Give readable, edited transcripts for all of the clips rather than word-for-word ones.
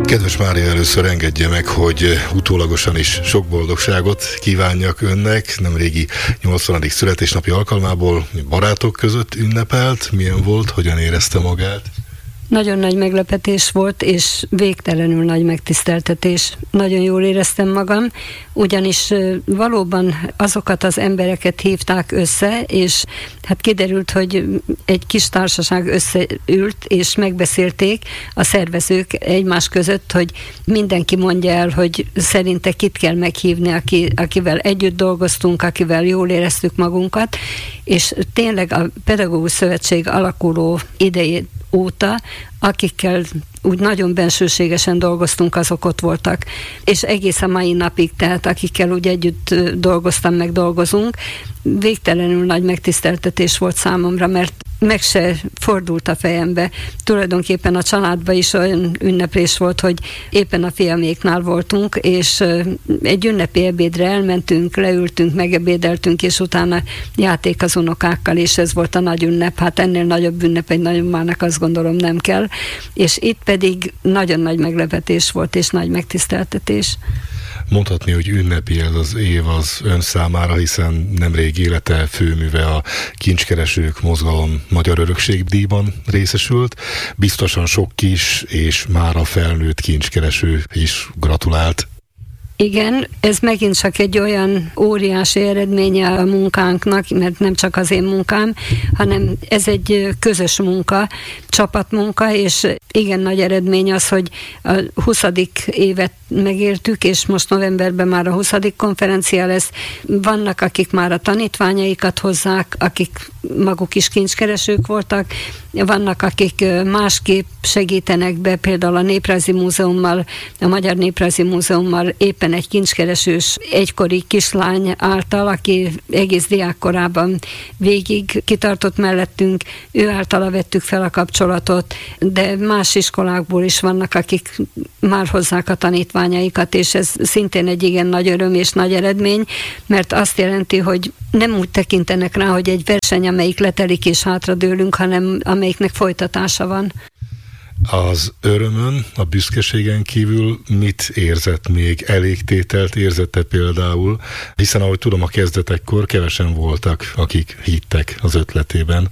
Kedves Mária, először engedje meg, hogy utólagosan is sok boldogságot kívánjak önnek. Nemrégi 80. születésnapi alkalmából barátok között ünnepelt. Milyen volt, hogyan érezte magát? Nagyon nagy meglepetés volt, és végtelenül nagy megtiszteltetés. Nagyon jól éreztem magam, ugyanis valóban azokat az embereket hívták össze, és hát kiderült, hogy egy kis társaság összeült, és megbeszélték a szervezők egymás között, hogy mindenki mondja el, hogy szerinte kit kell meghívni, akivel együtt dolgoztunk, akivel jól éreztük magunkat, és tényleg a Pedagógus Szövetség alakuló idejét óta, akikkel úgy nagyon bensőségesen dolgoztunk, azok ott voltak. És egész a mai napig, tehát akikkel úgy együtt dolgoztam, meg dolgozunk, végtelenül nagy megtiszteltetés volt számomra, mert meg se fordult a fejembe. Tulajdonképpen a családban is olyan ünneplés volt, hogy éppen a fiaméknál voltunk, és egy ünnepi ebédre elmentünk, leültünk, megebédeltünk, és utána játék az unokákkal, és ez volt a nagy ünnep. Hát ennél nagyobb ünnep egy nagyomának azt gondolom nem kell. És itt pedig nagyon nagy meglepetés volt, és nagy megtiszteltetés. Mondhatni, hogy ünnepi ez az év az ön számára, hiszen nemrég élete főműve a Kincskeresők Mozgalom Magyar Örökségdíjban részesült. Biztosan sok kis és mára felnőtt kincskereső is gratulált. Igen, ez megint csak egy olyan óriási eredménye a munkánknak, mert nem csak az én munkám, hanem ez egy közös munka, csapatmunka, és igen nagy eredmény az, hogy a 20. évet megértük, és most novemberben már a 20. konferencia lesz. Vannak, akik már a tanítványaikat hozzák, akik maguk is kincskeresők voltak, vannak, akik másképp segítenek be, például a Néprajzi Múzeummal, a Magyar Néprajzi Múzeummal éppen egy kincskeresős egykori kislány által, aki egész diákkorában végig kitartott mellettünk, ő általa vettük fel a kapcsolatot, de más iskolákból is vannak, akik már hozzák a tanítványaikat, és ez szintén egy igen nagy öröm és nagy eredmény, mert azt jelenti, hogy nem úgy tekintenek rá, hogy egy verseny, amelyik letelik és hátradőlünk, hanem amelyiknek folytatása van. Az örömön, a büszkeségen kívül mit érzett még? Elégtételt érzette például? Hiszen ahogy tudom, a kezdetekkor kevesen voltak, akik hittek az ötletében.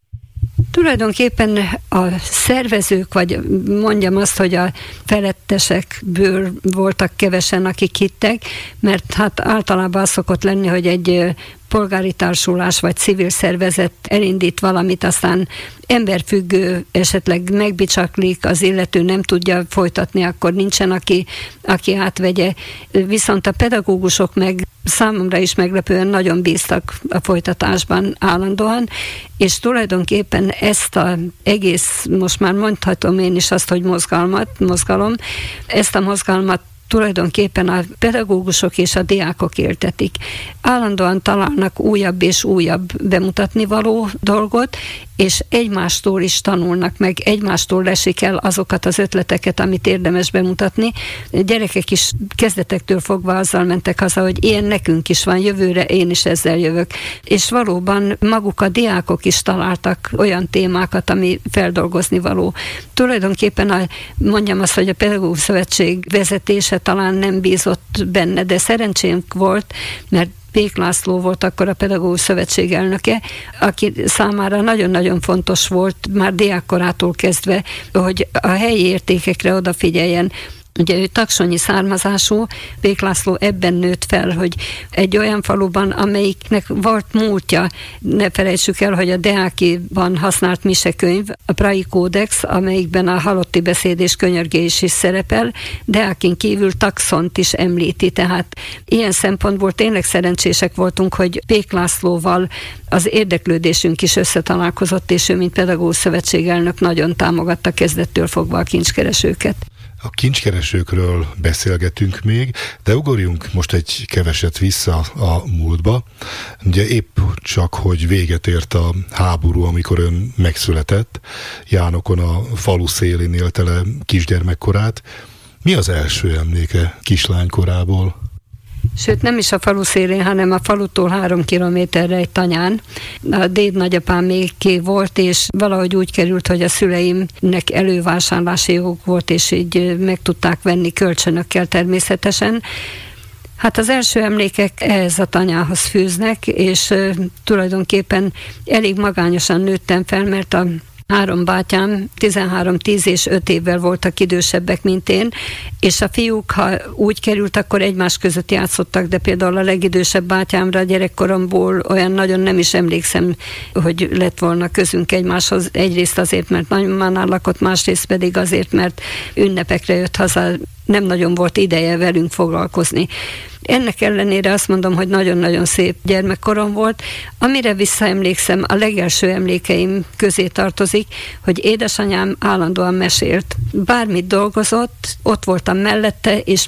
Tulajdonképpen a szervezők, vagy mondjam azt, hogy a felettesekből voltak kevesen, akik hittek, mert hát általában az szokott lenni, hogy egy polgári társulás vagy civil szervezet elindít valamit, aztán emberfüggő, esetleg megbicsaklik, az illető nem tudja folytatni, akkor nincsen, aki átvegye. Viszont a pedagógusok meg számomra is meglepően nagyon bíztak a folytatásban állandóan, és tulajdonképpen ezt az egész, most már mondhatom én is azt, hogy mozgalom, ezt a mozgalmat tulajdonképpen a pedagógusok és a diákok éltetik. Állandóan találnak újabb és újabb bemutatni való dolgot, és egymástól is tanulnak meg, egymástól lesik el azokat az ötleteket, amit érdemes bemutatni. A gyerekek is kezdetektől fogva azzal mentek haza, hogy ilyen nekünk is van, jövőre én is ezzel jövök. És valóban maguk a diákok is találtak olyan témákat, ami feldolgozni való. Tulajdonképpen mondjam azt, hogy a Pedagógus Szövetség vezetése talán nem bízott benne, de szerencsénk volt, mert Pék László volt akkor a Pedagógus Szövetség elnöke, aki számára nagyon-nagyon fontos volt már diákkorától kezdve, hogy a helyi értékekre odafigyeljen. Ugye ő taksonyi származású, Pék László ebben nőtt fel, hogy egy olyan faluban, amelyiknek volt múltja, ne felejtsük el, hogy a Deákiban használt misekönyv, a Prai Kódex, amelyikben a halotti beszéd és könyörgés is szerepel, Deákin kívül takszont is említi, tehát ilyen szempontból tényleg szerencsések voltunk, hogy Pék Lászlóval az érdeklődésünk is összetalálkozott, és ő, mint Pedagógus Szövetség elnök, nagyon támogatta kezdettől fogva a kincskeresőket. A kincskeresőkről beszélgetünk még, de ugorjunk most egy keveset vissza a múltba. Ugye épp csak, hogy véget ért a háború, amikor ön megszületett, Jánokon a falu szélén élte le kisgyermekkorát. Mi az első emléke kislánykorából? Sőt, nem is a falu szélén, hanem a falutól 3 kilométerre egy tanyán. A déd nagyapám még volt, és valahogy úgy került, hogy a szüleimnek elővásárlási joguk volt, és így meg tudták venni kölcsönökkel természetesen. Hát az első emlékek ehhez a tanyához fűznek, és tulajdonképpen elég magányosan nőttem fel, mert a 3 bátyám 13, 10 és 5 évvel voltak idősebbek, mint én, és a fiúk, ha úgy került, akkor egymás között játszottak, de például a legidősebb bátyámra gyerekkoromból olyan nagyon nem is emlékszem, hogy lett volna közünk egymáshoz. Egyrészt azért, mert nagymamánál lakott, másrészt pedig azért, mert ünnepekre jött haza, nem nagyon volt ideje velünk foglalkozni. Ennek ellenére azt mondom, hogy nagyon-nagyon szép gyermekkorom volt. Amire visszaemlékszem, a legelső emlékeim közé tartozik, hogy édesanyám állandóan mesélt. Bármit dolgozott, ott voltam mellette, és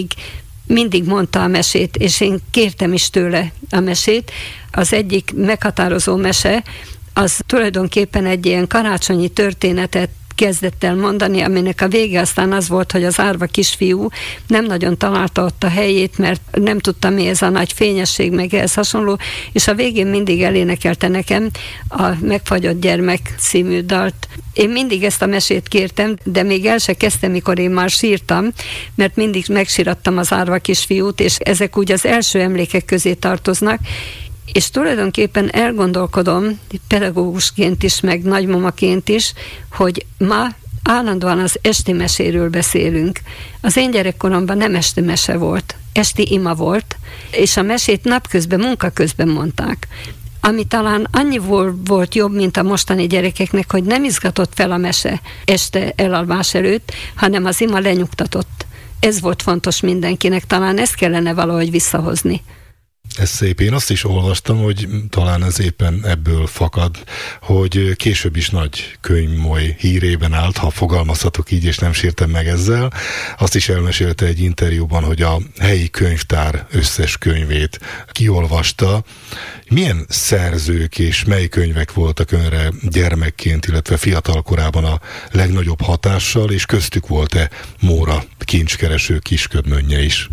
mindig mondta a mesét, és én kértem is tőle a mesét. Az egyik meghatározó mese, az tulajdonképpen egy ilyen karácsonyi történetet kezdett el mondani, aminek a vége aztán az volt, hogy az árva kisfiú nem nagyon találta ott a helyét, mert nem tudta, mi ez a nagy fényesség, meg ehhez hasonló, és a végén mindig elénekelte nekem a Megfagyott gyermek című dalt. Én mindig ezt a mesét kértem, de még el se kezdtem, mikor én már sírtam, mert mindig megsírattam az árva kisfiút, és ezek úgy az első emlékek közé tartoznak, és tulajdonképpen elgondolkodom, pedagógusként is, meg nagymamaként is, hogy ma állandóan az esti meséről beszélünk. Az én gyerekkoromban nem esti mese volt, esti ima volt, és a mesét napközben, munkaközben mondták. Ami talán annyiból volt jobb, mint a mostani gyerekeknek, hogy nem izgatott fel a mese este elalvás előtt, hanem az ima lenyugtatott. Ez volt fontos mindenkinek, talán ezt kellene valahogy visszahozni. Ez szép. Én azt is olvastam, hogy talán ez éppen ebből fakad, hogy később is nagy könyvmoly hírében állt, ha fogalmazhatok így, és nem sértem meg ezzel. Azt is elmesélte egy interjúban, hogy a helyi könyvtár összes könyvét kiolvasta. Milyen szerzők és mely könyvek voltak önre gyermekként, illetve fiatal korában a legnagyobb hatással, és köztük volt-e Móra kincskereső kisködmönnye is?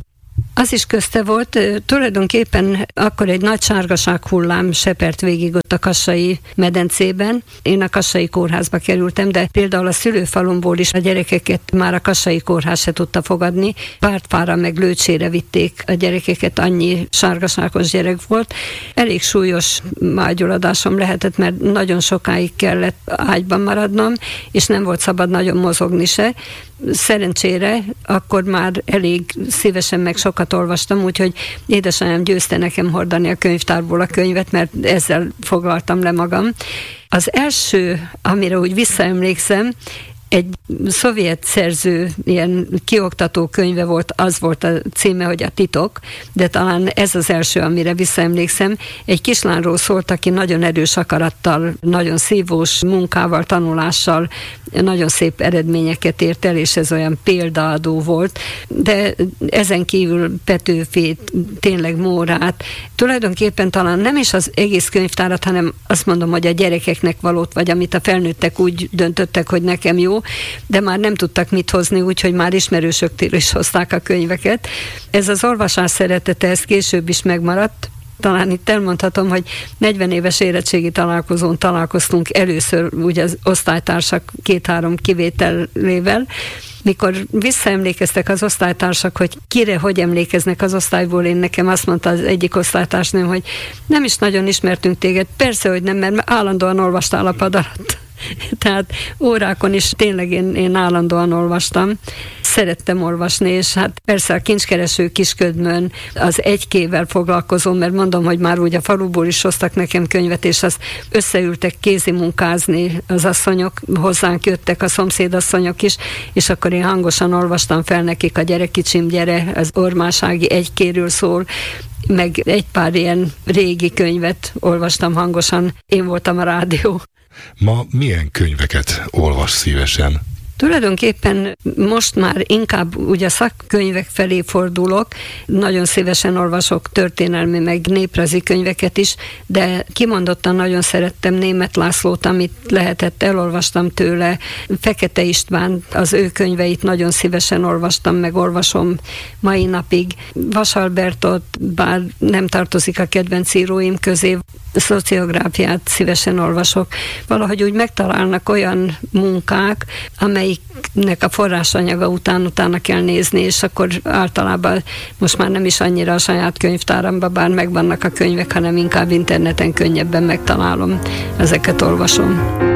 Az is közte volt, tulajdonképpen akkor egy nagy sárgaság hullám sepert végig ott a Kassai medencében. Én a Kassai kórházba kerültem, de például a szülőfalumból is a gyerekeket már a Kassai kórház se tudta fogadni. Pártfára meg Lőcsére vitték a gyerekeket, annyi sárgaságos gyerek volt. Elég súlyos mágyuladásom lehetett, mert nagyon sokáig kellett ágyban maradnom, és nem volt szabad nagyon mozogni se. Szerencsére akkor már elég szívesen meg sokat olvastam, úgyhogy édesanyám győzte nekem hordani a könyvtárból a könyvet, mert ezzel foglaltam le magam. Az első, amire úgy visszaemlékszem, egy szovjet szerző ilyen kioktató könyve volt, az volt a címe, hogy A titok, de talán ez az első, amire visszaemlékszem. Egy kislányról szólt, aki nagyon erős akarattal, nagyon szívós munkával, tanulással nagyon szép eredményeket ért el, és ez olyan példaadó volt, de ezen kívül Petőfét, tényleg Mórát, tulajdonképpen talán nem is az egész könyvtárat, hanem azt mondom, hogy a gyerekeknek valót, vagy amit a felnőttek úgy döntöttek, hogy nekem jó, de már nem tudtak mit hozni, úgyhogy már ismerősöktől is hozták a könyveket. Ez az olvasás szeretete, ez később is megmaradt. Talán itt elmondhatom, hogy 40 éves érettségi találkozón találkoztunk először ugye az osztálytársak 2-3 kivételével, mikor visszaemlékeztek az osztálytársak, hogy kire, hogy emlékeznek az osztályból, én nekem azt mondta az egyik osztálytársnőm, hogy nem is nagyon ismertünk téged, persze, hogy nem, mert állandóan olvastál a pad alatt. Tehát órákon is tényleg én állandóan olvastam. Szerettem olvasni, és hát persze a kincskereső kisködmön az egykével foglalkozom, mert mondom, hogy már úgy a faluból is hoztak nekem könyvet, és azt összeültek kézimunkázni az asszonyok, hozzánk jöttek a szomszédasszonyok is, és akkor én hangosan olvastam fel nekik a Gyere kicsim, gyere, az ormásági egykéről szól, meg egy pár ilyen régi könyvet olvastam hangosan. Én voltam a rádió. Ma milyen könyveket olvas szívesen? Tulajdonképpen most már inkább ugye szakkönyvek felé fordulok, nagyon szívesen olvasok történelmi meg néprajzi könyveket is, de kimondottan nagyon szerettem Németh Lászlót, amit lehetett, elolvastam tőle. Fekete István, az ő könyveit nagyon szívesen olvastam, meg olvasom mai napig. Vasalbertot, bár nem tartozik a kedvenc íróim közé, szociográfiát szívesen olvasok. Valahogy úgy megtalálnak olyan munkák, amelyiknek a forrásanyaga utána kell nézni, és akkor általában most már nem is annyira a saját könyvtáramban, bár megvannak a könyvek, hanem inkább interneten könnyebben megtalálom, ezeket olvasom.